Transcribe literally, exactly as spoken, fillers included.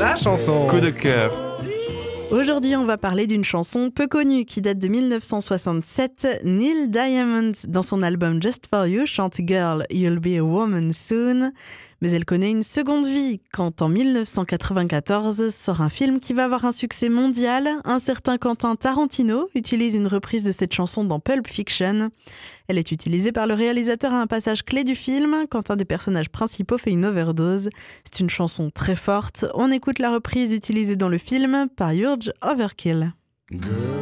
la chanson Coup de cœur. Aujourd'hui, on va parler d'une chanson peu connue qui date de dix-neuf cent soixante-sept. Neil Diamond, dans son album Just For You, chante Girl, You'll Be a Woman Soon. Mais elle connaît une seconde vie quand en dix-neuf cent quatre-vingt-quatorze sort un film qui va avoir un succès mondial. Un certain Quentin Tarantino utilise une reprise de cette chanson dans Pulp Fiction. Elle est utilisée par le réalisateur à un passage clé du film quand un des personnages principaux fait une overdose. C'est une chanson très forte. On écoute la reprise utilisée dans le film par Urge Overkill. Girl.